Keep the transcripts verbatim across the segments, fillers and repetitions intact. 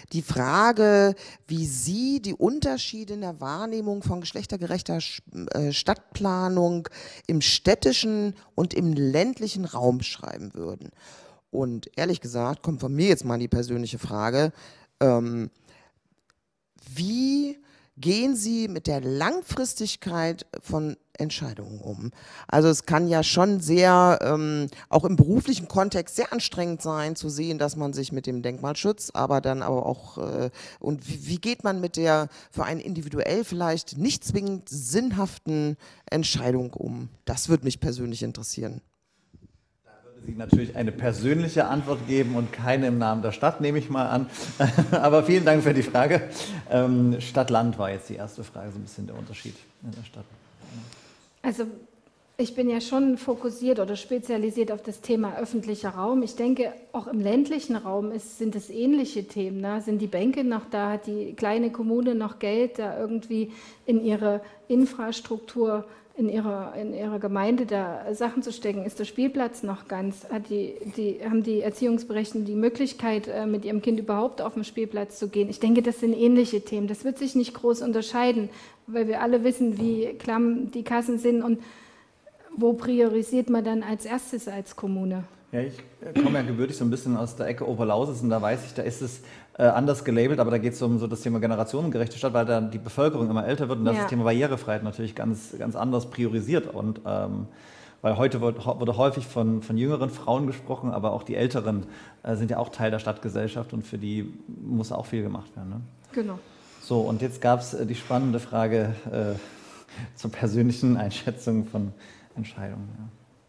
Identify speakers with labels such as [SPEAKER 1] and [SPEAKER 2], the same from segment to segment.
[SPEAKER 1] die Frage, wie Sie die Unterschiede in der Wahrnehmung von geschlechtergerechter Stadtplanung im städtischen und im ländlichen Raum beschreiben würden. Und ehrlich gesagt, kommt von mir jetzt mal die persönliche Frage, ähm, wie gehen Sie mit der Langfristigkeit von Entscheidungen um? Also es kann ja schon sehr, ähm, auch im beruflichen Kontext sehr anstrengend sein, zu sehen, dass man sich mit dem Denkmalschutz, aber dann aber auch, äh, und wie, wie geht man mit der für einen individuell vielleicht nicht zwingend sinnhaften Entscheidung um? Das würde mich persönlich interessieren.
[SPEAKER 2] Sie natürlich eine persönliche Antwort geben und keine im Namen der Stadt, nehme ich mal an. Aber vielen Dank für die Frage. Ähm, Stadt-Land war jetzt die erste Frage, so ein bisschen der Unterschied in der Stadt.
[SPEAKER 3] Also ich bin ja schon fokussiert oder spezialisiert auf das Thema öffentlicher Raum. Ich denke, auch im ländlichen Raum ist, sind es ähnliche Themen. Ne? Sind die Bänke noch da? Hat die kleine Kommune noch Geld, da irgendwie in ihre Infrastruktur in ihrer, in ihrer Gemeinde da Sachen zu stecken? Ist der Spielplatz noch ganz? Hat die, die, haben die Erziehungsberechtigten die Möglichkeit, mit ihrem Kind überhaupt auf den Spielplatz zu gehen? Ich denke, das sind ähnliche Themen. Das wird sich nicht groß unterscheiden, weil wir alle wissen, wie klamm die Kassen sind und wo priorisiert man dann als erstes als Kommune?
[SPEAKER 2] Ja, ich komme ja gebürtig so ein bisschen aus der Ecke Oberlausitz und da weiß ich, da ist es äh, anders gelabelt, aber da geht es um so das Thema generationengerechte Stadt, weil da die Bevölkerung immer älter wird und das, ja. das Thema Barrierefreiheit natürlich ganz, ganz anders priorisiert. Und ähm, weil heute wird, wurde häufig von, von jüngeren Frauen gesprochen, aber auch die Älteren äh, sind ja auch Teil der Stadtgesellschaft und für die muss auch viel gemacht werden. Ne?
[SPEAKER 3] Genau.
[SPEAKER 2] So, und jetzt gab es äh, die spannende Frage äh, zur persönlichen Einschätzung von Entscheidungen. Ja.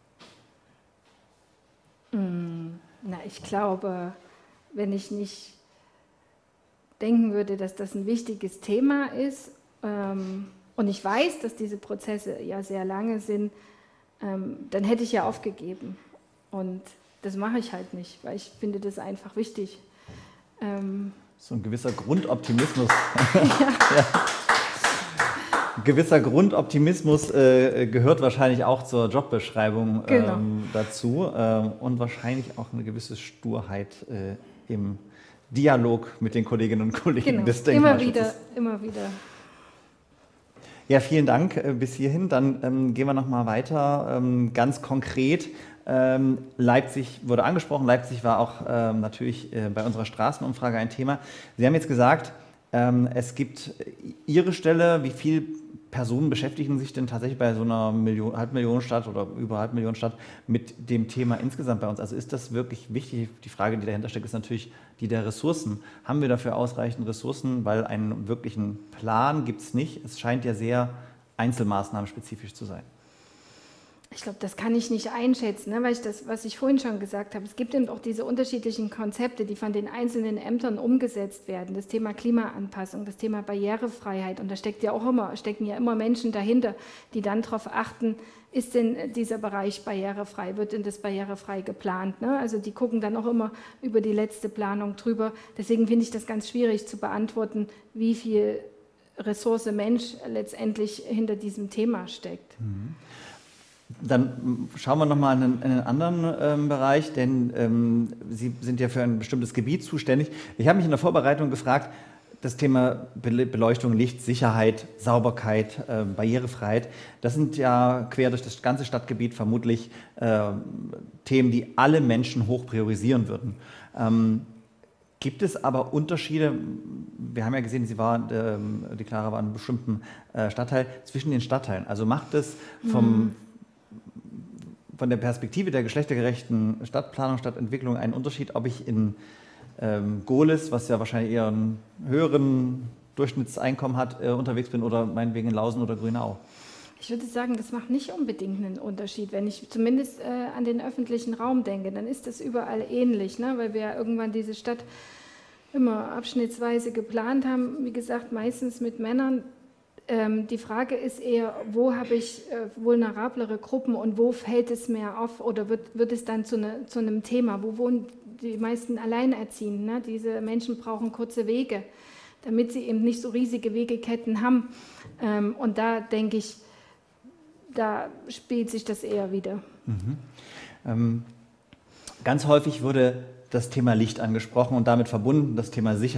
[SPEAKER 3] Na, ich glaube, wenn ich nicht denken würde, dass das ein wichtiges Thema ist ähm, und ich weiß, dass diese Prozesse ja sehr lange sind, ähm, dann hätte ich ja aufgegeben. Und das mache ich halt nicht, weil ich finde das einfach wichtig. Ähm,
[SPEAKER 2] so ein gewisser Grundoptimismus. Ja. Ja. Ein gewisser Grundoptimismus äh, gehört wahrscheinlich auch zur Jobbeschreibung ähm, genau. dazu ähm, und wahrscheinlich auch eine gewisse Sturheit äh, im Dialog mit den Kolleginnen und Kollegen
[SPEAKER 3] genau.
[SPEAKER 2] des Denkmalschutzes.
[SPEAKER 3] Immer wieder, immer wieder.
[SPEAKER 2] Ja, vielen Dank äh, bis hierhin. Dann ähm, gehen wir noch mal weiter. Ähm, ganz konkret, ähm, Leipzig wurde angesprochen. Leipzig war auch ähm, natürlich äh, bei unserer Straßenumfrage ein Thema. Sie haben jetzt gesagt, ähm, es gibt Ihre Stelle. Wie viele Personen beschäftigen sich denn tatsächlich bei so einer Million, Halbmillionenstadt oder über Halbmillionenstadt mit dem Thema insgesamt bei uns? Also ist das wirklich wichtig? Die Frage, die dahinter steckt, ist natürlich die der Ressourcen. Haben wir dafür ausreichend Ressourcen? Weil einen wirklichen Plan gibt es nicht. Es scheint ja sehr einzelmaßnahmenspezifisch zu sein.
[SPEAKER 3] Ich glaube, das kann ich nicht einschätzen, ne? Weil ich das, was ich vorhin schon gesagt habe, es gibt eben auch diese unterschiedlichen Konzepte, die von den einzelnen Ämtern umgesetzt werden. Das Thema Klimaanpassung, das Thema Barrierefreiheit. Und da steckt ja auch immer, stecken ja immer Menschen dahinter, die dann darauf achten, ist denn dieser Bereich barrierefrei, wird denn das barrierefrei geplant? Ne? Also die gucken dann auch immer über die letzte Planung drüber. Deswegen finde ich das ganz schwierig zu beantworten, wie viel Ressource Mensch letztendlich hinter diesem Thema steckt.
[SPEAKER 2] Mhm. Dann schauen wir nochmal in, in einen anderen ähm, Bereich, denn ähm, Sie sind ja für ein bestimmtes Gebiet zuständig. Ich habe mich in der Vorbereitung gefragt, das Thema Beleuchtung, Licht, Sicherheit, Sauberkeit, äh, Barrierefreiheit, das sind ja quer durch das ganze Stadtgebiet vermutlich äh, Themen, die alle Menschen hoch priorisieren würden. Ähm, Gibt es aber Unterschiede, wir haben ja gesehen, Sie war, äh, die Clara war in einem bestimmten äh, Stadtteil, zwischen den Stadtteilen? Also macht es vom... Mhm. von der Perspektive der geschlechtergerechten Stadtplanung, Stadtentwicklung einen Unterschied, ob ich in ähm, Gohlis, was ja wahrscheinlich eher einen höheren Durchschnittseinkommen hat, äh, unterwegs bin oder meinetwegen in Lausen oder Grünau?
[SPEAKER 3] Ich würde sagen, das macht nicht unbedingt einen Unterschied. Wenn ich zumindest äh, an den öffentlichen Raum denke, dann ist das überall ähnlich, ne? Weil wir ja irgendwann diese Stadt immer abschnittsweise geplant haben, wie gesagt, meistens mit Männern. Die Frage ist eher, wo habe ich äh, vulnerablere Gruppen und wo fällt es mehr auf oder wird, wird es dann zu, ne, zu einem Thema? Wo wohnen die meisten Alleinerziehenden? Ne? Diese Menschen brauchen kurze Wege, damit sie eben nicht so riesige Wegeketten haben. Ähm, und da denke ich, da spielt sich das eher wieder.
[SPEAKER 2] Mhm. Ähm, ganz häufig wurde das Thema Licht angesprochen und damit verbunden das Thema Sicherheit.